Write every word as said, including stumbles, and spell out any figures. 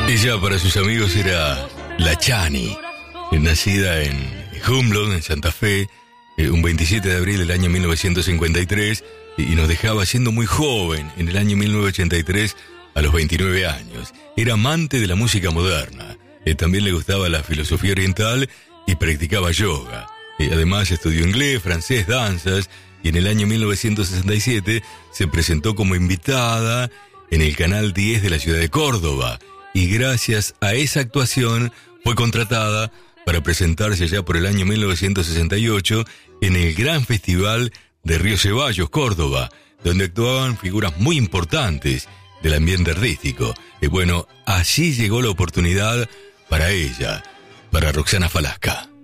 Ella para sus amigos era la Chani, nacida en Humboldt, en Santa Fe, un veintisiete de abril del año mil novecientos cincuenta y tres, y nos dejaba siendo muy joven en el año mil novecientos ochenta y tres, a los veintinueve años. Era amante de la música moderna, eh, también le gustaba la filosofía oriental y practicaba yoga. Eh, además estudió inglés, francés, danzas, y en el año mil novecientos sesenta y siete se presentó como invitada en el Canal diez de la ciudad de Córdoba, y gracias a esa actuación fue contratada para presentarse ya por el año mil novecientos sesenta y ocho en el Gran Festival de Río Ceballos, Córdoba, donde actuaban figuras muy importantes del ambiente artístico. Y bueno, allí llegó la oportunidad para ella, para Roxana Falasca.